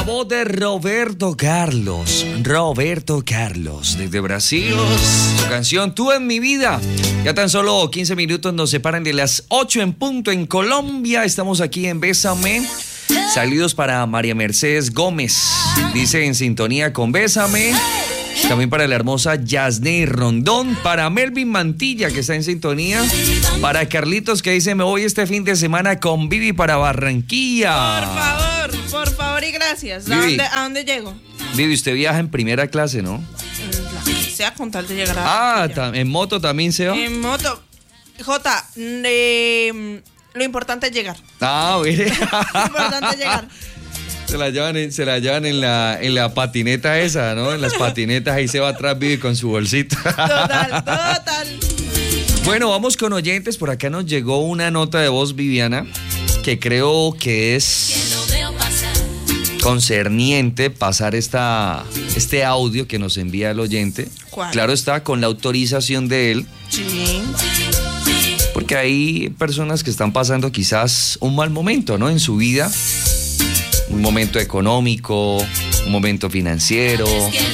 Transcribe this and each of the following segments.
voz de Roberto Carlos, desde Brasil, su canción Tú en mi vida. Ya tan solo 15 minutos nos separan de las 8 en punto en Colombia. Estamos aquí en Bésame. Saludos para María Mercedes Gómez, dice en sintonía con Bésame. También para la hermosa Yasney Rondón, para Melvin Mantilla, que está en sintonía, para Carlitos, que dice: me voy este fin de semana con Vivi para Barranquilla. Por favor y gracias. ¿A dónde llego? Vivi, usted viaja en primera clase, ¿no? Sea con tal de llegar a... ¿en moto también se va? En moto. Jota, lo importante es llegar. Mire. Lo importante es llegar. Se la llevan en la patineta esa, ¿no? En las patinetas, ahí se va atrás Vivi con su bolsita. Total. Bueno, vamos con oyentes. Por acá nos llegó una nota de voz, Viviana, que creo que es concerniente pasar este audio que nos envía el oyente. ¿Cuál? Claro está, con la autorización de él. Sí. Porque hay personas que están pasando quizás un mal momento, ¿no? En su vida. Un momento económico, un momento financiero,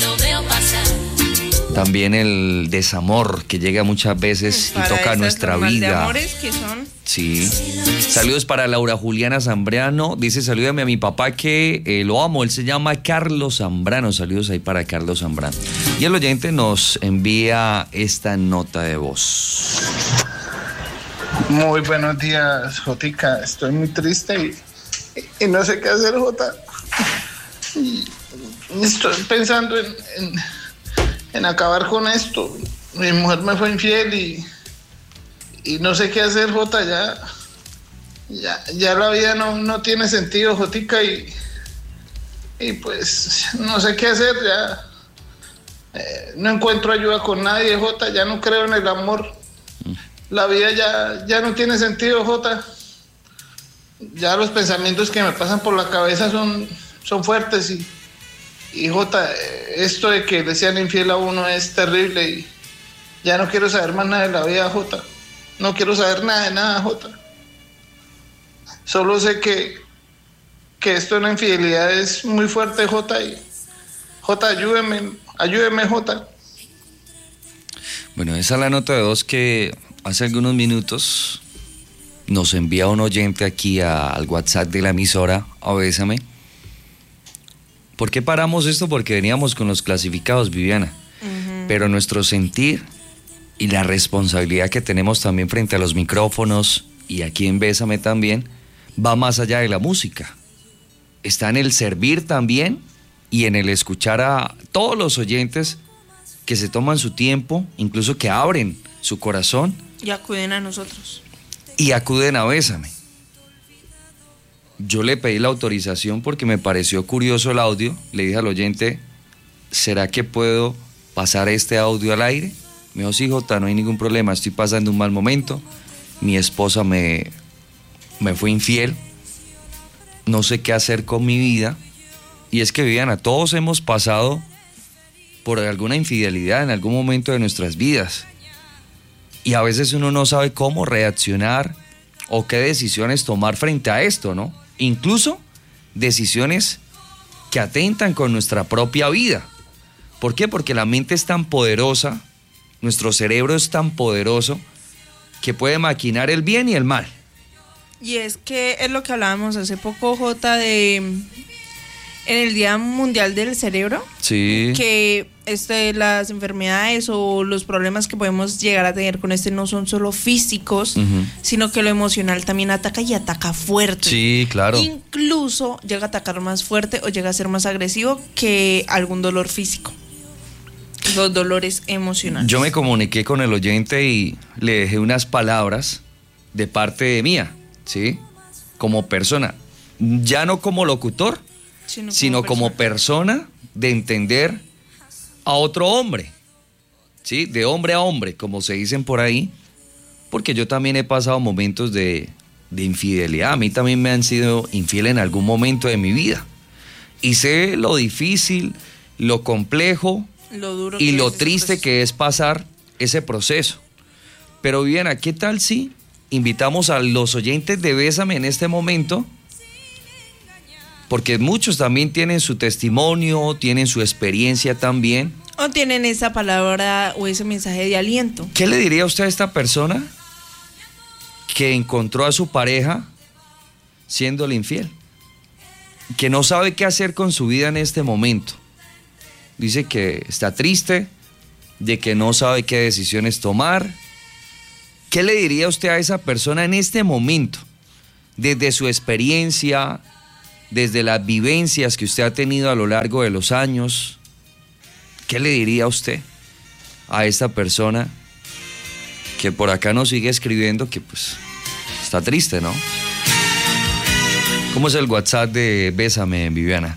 también el desamor que llega muchas veces y toca nuestra vida. De amores que son. Sí. Saludos para Laura Juliana Zambrano. Dice: salúdame a mi papá que lo amo. Él se llama Carlos Zambrano. Saludos ahí para Carlos Zambrano. Y el oyente nos envía esta nota de voz. Muy buenos días, Jotica. Estoy muy triste y no sé qué hacer, Jota. Y estoy pensando en acabar con esto. Mi mujer me fue infiel y no sé qué hacer, Jota. Ya la vida no tiene sentido, Jotica, y pues no sé qué hacer. No encuentro ayuda con nadie, Jota. Ya no creo en el amor. La vida ya no tiene sentido, Jota. Ya los pensamientos que me pasan por la cabeza son fuertes y Jota, esto de que le sean infiel a uno es terrible y ya no quiero saber más nada de la vida, Jota. No quiero saber nada de nada, Jota. Solo sé que esto de la infidelidad es muy fuerte, Jota, y Jota, ayúdeme, Jota. Bueno, esa es la nota de voz que hace algunos minutos nos envía un oyente aquí al WhatsApp de la emisora, a Bésame. ¿Por qué paramos esto? Porque veníamos con los clasificados, Viviana. Uh-huh. Pero nuestro sentir y la responsabilidad que tenemos también frente a los micrófonos y aquí en Bésame también, va más allá de la música. Está en el servir también y en el escuchar a todos los oyentes que se toman su tiempo, incluso que abren su corazón. Y acuden a nosotros. Y acuden a Bésame. Yo le pedí la autorización porque me pareció curioso el audio. Le dije al oyente: ¿será que puedo pasar este audio al aire? Me dijo: sí, Jota, no hay ningún problema, estoy pasando un mal momento. Mi esposa me fue infiel. No sé qué hacer con mi vida. Y es que, Viviana, todos hemos pasado por alguna infidelidad en algún momento de nuestras vidas. Y a veces uno no sabe cómo reaccionar o qué decisiones tomar frente a esto, ¿no? Incluso decisiones que atentan con nuestra propia vida. ¿Por qué? Porque la mente es tan poderosa, nuestro cerebro es tan poderoso que puede maquinar el bien y el mal. Y es que es lo que hablábamos hace poco, Jota, en el Día Mundial del Cerebro. Sí. Que las enfermedades o los problemas que podemos llegar a tener con no son solo físicos, uh-huh, sino que lo emocional también ataca y ataca fuerte. Sí, claro. Incluso llega a atacar más fuerte o llega a ser más agresivo que algún dolor físico. Los dolores emocionales. Yo me comuniqué con el oyente y le dejé unas palabras de parte de mía, ¿sí? Como persona. Ya no como locutor, sino como persona de entender a otro hombre, ¿sí? De hombre a hombre, como se dicen por ahí, porque yo también he pasado momentos de infidelidad. A mí también me han sido infiel en algún momento de mi vida. Y sé lo difícil, lo complejo, lo duro y lo triste que es pasar ese proceso. Pero Viviana, ¿qué tal si invitamos a los oyentes de Bésame en este momento porque muchos también tienen su testimonio, tienen su experiencia también. O tienen esa palabra o ese mensaje de aliento. ¿Qué le diría usted a esta persona que encontró a su pareja siéndole infiel? Que no sabe qué hacer con su vida en este momento. Dice que está triste, de que no sabe qué decisiones tomar. ¿Qué le diría usted a esa persona en este momento? Desde su experiencia, desde las vivencias que usted ha tenido a lo largo de los años, ¿qué le diría usted a esta persona que por acá nos sigue escribiendo que pues está triste, ¿no? ¿Cómo es el WhatsApp de Bésame, Viviana?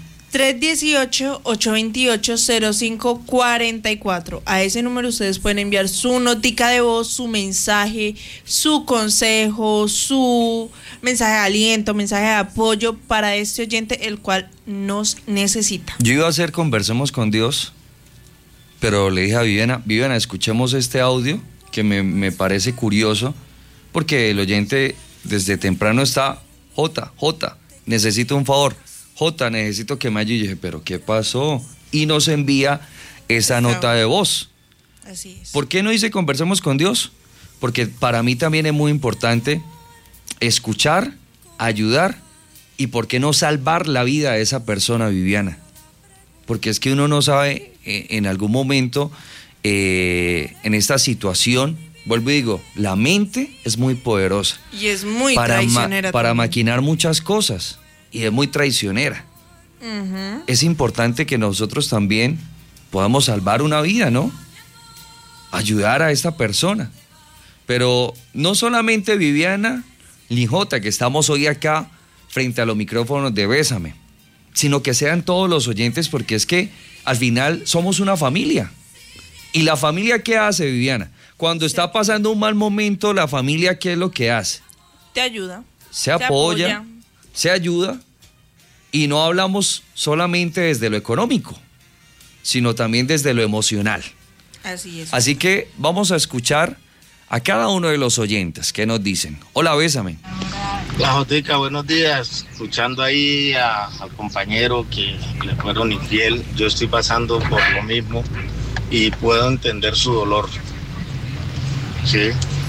318-828-0544. A ese número ustedes pueden enviar su notica de voz, su mensaje, su consejo, su mensaje de aliento, mensaje de apoyo para este oyente, el cual nos necesita. Yo iba a hacer Conversemos con Dios, pero le dije a Viviana, escuchemos este audio que me parece curioso, porque el oyente desde temprano está, Jota, necesito un favor. Jota, necesito que me ayude. Y dije, ¿pero qué pasó? Y nos envía esa nota de voz. Así es. ¿Por qué no dice Conversemos con Dios? Porque para mí también es muy importante escuchar, ayudar y ¿por qué no salvar la vida de esa persona, Viviana? Porque es que uno no sabe en algún momento en esta situación, vuelvo y digo, la mente es muy poderosa. Y es muy traicionera. Para maquinar muchas cosas. Y es muy traicionera. Uh-huh. Es importante que nosotros también podamos salvar una vida, ¿no? Ayudar a esta persona. Pero no solamente Viviana ni Jota, que estamos hoy acá frente a los micrófonos de Bésame, sino que sean todos los oyentes, porque es que al final somos una familia. ¿Y la familia qué hace, Viviana? Cuando está pasando un mal momento, la familia ¿qué es lo que hace? Te ayuda. Se apoya. Se ayuda, y no hablamos solamente desde lo económico, sino también desde lo emocional. Así es. Así que vamos a escuchar a cada uno de los oyentes que nos dicen. Hola, Bésame. La Jotica, buenos días. Escuchando ahí al compañero que le fueron infiel, yo estoy pasando por lo mismo y puedo entender su dolor. Sí.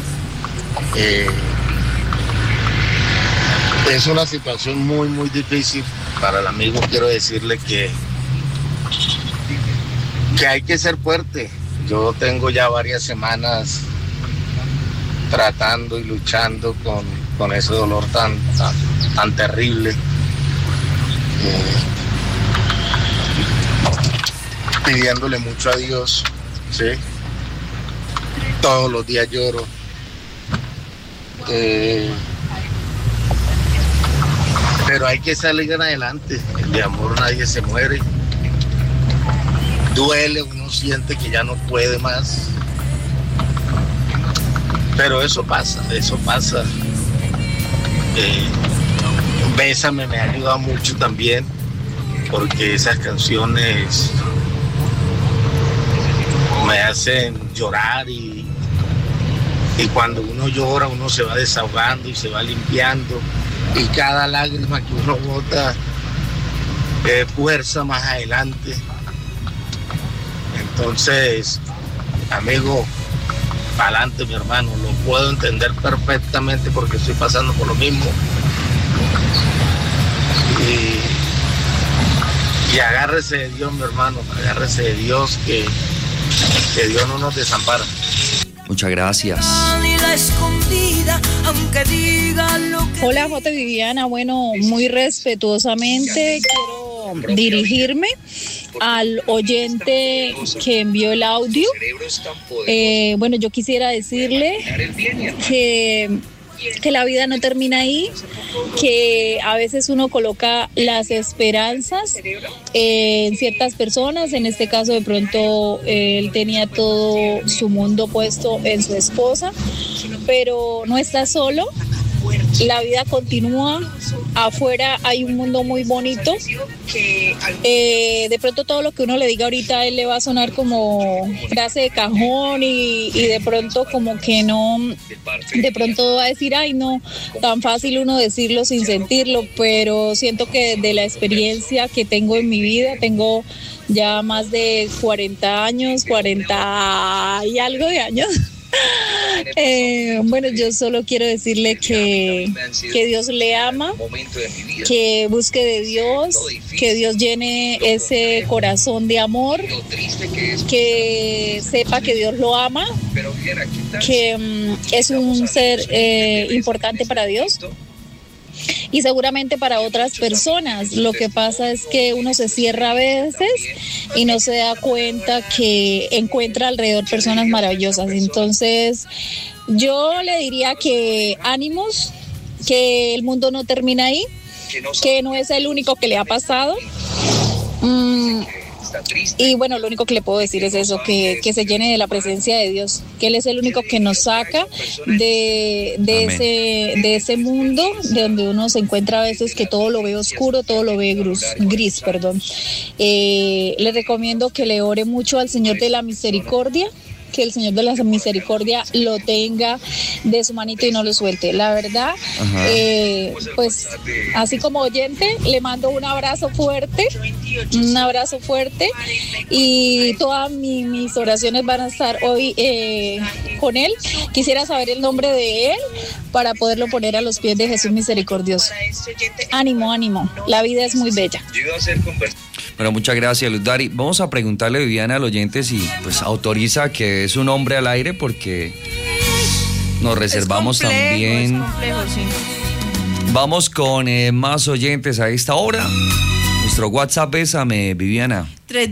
Es una situación muy, muy difícil para el amigo. Quiero decirle que hay que ser fuerte. Yo tengo ya varias semanas tratando y luchando con ese dolor tan terrible. Pidiéndole mucho a Dios, ¿sí? Todos los días lloro. Pero hay que salir adelante. De amor nadie se muere. Duele, uno siente que ya no puede más. Pero eso pasa. Bésame me ha ayudado mucho también, porque esas canciones me hacen llorar y cuando uno llora uno se va desahogando y se va limpiando. Y cada lágrima que uno bota fuerza más adelante. Entonces, amigo, adelante, mi hermano, lo puedo entender perfectamente porque estoy pasando por lo mismo. Y agárrese de Dios, mi hermano, agárrese de Dios, que Dios no nos desampara. Muchas gracias. Hola, J. Viviana. Bueno, muy respetuosamente quiero dirigirme al oyente que envió el audio. Bueno, yo quisiera decirle que la vida no termina ahí, que a veces uno coloca las esperanzas en ciertas personas. En este caso, de pronto, él tenía todo su mundo puesto en su esposa, pero no está solo. la vida continúa, afuera hay un mundo muy bonito. De pronto todo lo que uno le diga ahorita a él le va a sonar como frase de cajón y de pronto como que no, de pronto va a decir, ay no, tan fácil uno decirlo sin sentirlo, pero siento que de la experiencia que tengo en mi vida, tengo ya más de 40 años, 40 y algo de años. Bueno, yo solo quiero decirle que Dios le ama, que busque de Dios, que Dios llene ese corazón de amor, que sepa que Dios lo ama, que es un ser importante para Dios y seguramente para otras personas. Lo que pasa es que uno se cierra a veces y no se da cuenta que encuentra alrededor personas maravillosas. Entonces yo le diría que ánimos, que el mundo no termina ahí, que no es el único que le ha pasado. Y bueno, lo único que le puedo decir es eso, que se llene de la presencia de Dios, que Él es el único que nos saca de ese mundo de donde uno se encuentra a veces que todo lo ve oscuro, todo lo ve gris. Le recomiendo que le ore mucho al Señor de la Misericordia, que el Señor de la Misericordia lo tenga de su manito y no lo suelte. La verdad, pues así como oyente, le mando un abrazo fuerte y todas mis oraciones van a estar hoy con él. Quisiera saber el nombre de él para poderlo poner a los pies de Jesús misericordioso. Ánimo, la vida es muy bella. Bueno, muchas gracias, Luz Dari. Vamos a preguntarle a Viviana al oyente si pues autoriza que es un hombre al aire, porque nos reservamos también. Es complejo, sí. Vamos con más oyentes a esta hora. Nuestro WhatsApp, bésame, Viviana.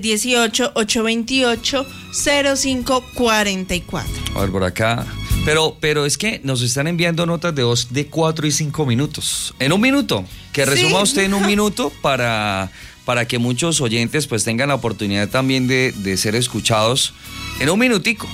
318-828-0544. A ver, por acá. Pero es que nos están enviando notas de voz de 4 y 5 minutos. En un minuto. Que resuma usted en un minuto para que muchos oyentes pues tengan la oportunidad también de ser escuchados en un minutico.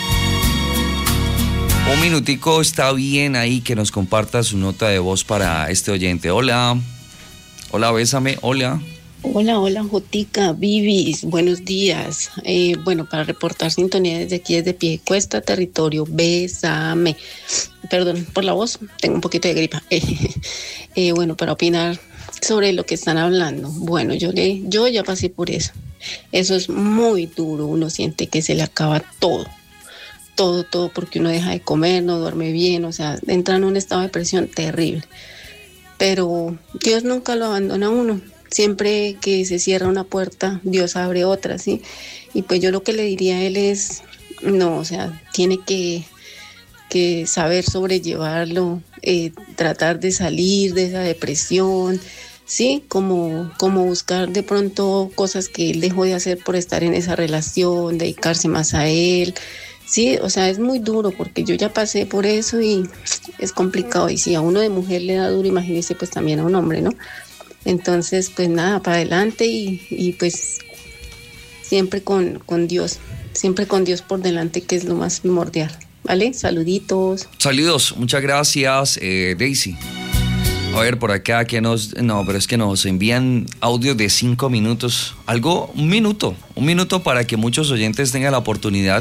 Un minutico está bien ahí, que nos comparta su nota de voz para este oyente. Hola, bésame, hola. Hola, Jotica, Vivis, buenos días. Bueno, para reportar sintonía desde aquí, desde Piedecuesta, territorio, bésame. Perdón por la voz, tengo un poquito de gripa. Bueno, para opinar sobre lo que están hablando. Bueno, yo ya pasé por eso. Eso es muy duro, uno siente que se le acaba todo, porque uno deja de comer, no duerme bien, o sea, entra en un estado de presión terrible. Pero Dios nunca lo abandona a uno. Siempre que se cierra una puerta, Dios abre otra, ¿sí? Y pues yo lo que le diría a él es, no, o sea, tiene que saber sobrellevarlo, tratar de salir de esa depresión, ¿sí? Como buscar de pronto cosas que él dejó de hacer por estar en esa relación, dedicarse más a él, ¿sí? O sea, es muy duro porque yo ya pasé por eso y es complicado. Y si a uno de mujer le da duro, imagínese pues también a un hombre, ¿no? Entonces, pues nada, para adelante y pues siempre con Dios por delante, que es lo más primordial, ¿vale? Saluditos. Saludos, muchas gracias, Daisy. A ver, por acá, pero es que nos envían audios de 5 minutos, un minuto para que muchos oyentes tengan la oportunidad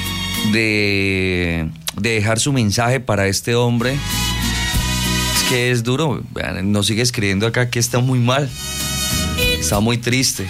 de dejar su mensaje para este hombre. Que es duro, nos sigue escribiendo acá que está muy mal, está muy triste.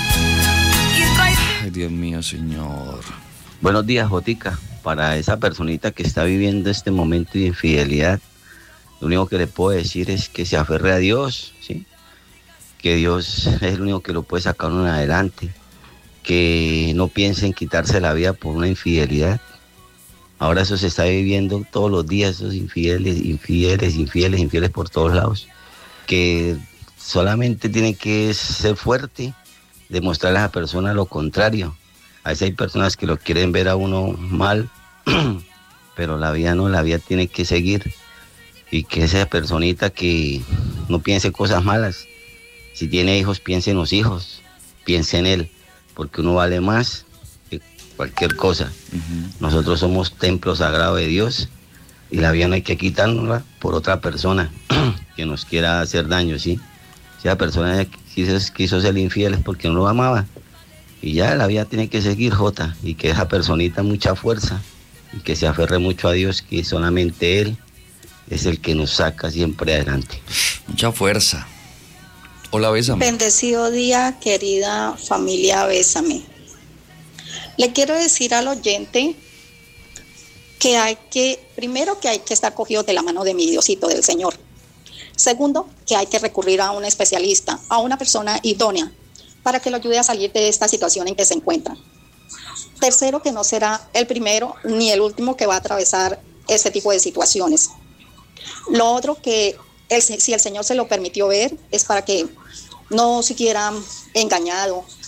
Ay, Dios mío, Señor. Buenos días, Jotica. Para esa personita que está viviendo este momento de infidelidad, lo único que le puedo decir es que se aferre a Dios, ¿sí? Que Dios es el único que lo puede sacar uno adelante, que no piense en quitarse la vida por una infidelidad. Ahora eso se está viviendo todos los días, esos infieles por todos lados. Que solamente tiene que ser fuerte, demostrarle a la persona lo contrario. A veces hay personas que lo quieren ver a uno mal, pero la vida no, la vida tiene que seguir. Y que esa personita que no piense cosas malas. Si tiene hijos, piense en los hijos, piense en él, porque uno vale más cualquier cosa. Nosotros somos templo sagrado de Dios Y la vida no hay que quitarla por otra persona que nos quiera hacer daño, ¿sí? Si la persona quiso ser infiel es porque no lo amaba. Y ya la vida tiene que seguir, Jota, y que esa personita mucha fuerza y que se aferre mucho a Dios, que solamente Él es el que nos saca siempre adelante. Mucha fuerza. Hola, Bésame. Bendecido día, querida familia Bésame. Le quiero decir al oyente primero que hay que estar cogidos de la mano de mi Diosito, del Señor. Segundo, que hay que recurrir a un especialista, a una persona idónea, para que lo ayude a salir de esta situación en que se encuentra. Tercero, que no será el primero ni el último que va a atravesar este tipo de situaciones. Lo otro, que si el Señor se lo permitió ver, es para que no siguiera engañado